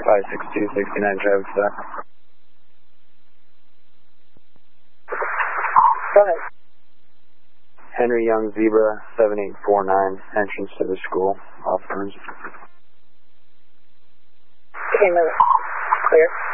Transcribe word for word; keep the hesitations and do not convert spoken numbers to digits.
five six two, sixty-nine traffic stop. Go ahead. Henry Young Zebra seven eight four nine, entrance to the school, off Burns. Okay, move. Clear.